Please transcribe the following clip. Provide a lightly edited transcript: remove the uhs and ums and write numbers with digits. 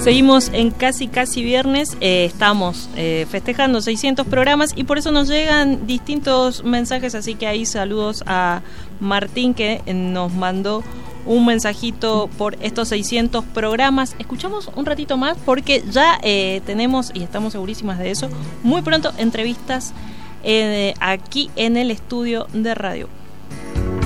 Seguimos en casi viernes, estamos festejando 600 programas y por eso nos llegan distintos mensajes, así que ahí saludos a Martín que nos mandó un mensajito por estos 600 programas. Escuchamos un ratito más porque ya tenemos, y estamos segurísimas de eso, muy pronto entrevistas aquí en el estudio de radio.